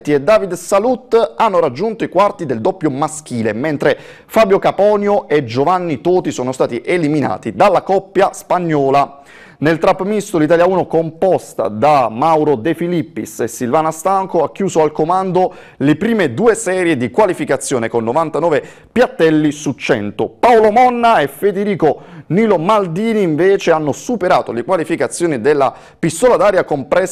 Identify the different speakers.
Speaker 1: e David Salut hanno raggiunto i quarti del doppio maschile, mentre Fabio Caponio e Giovanni Toti sono stati eliminati dalla coppia spagnola. Nel trap misto l'Italia 1, composta da Mauro De Filippis e Silvana Stanco, ha chiuso al comando le prime due serie di qualificazione con 99 piattelli su 100. Paolo Monna e Federico Nilo Maldini invece hanno superato le qualificazioni della pistola d'aria compressa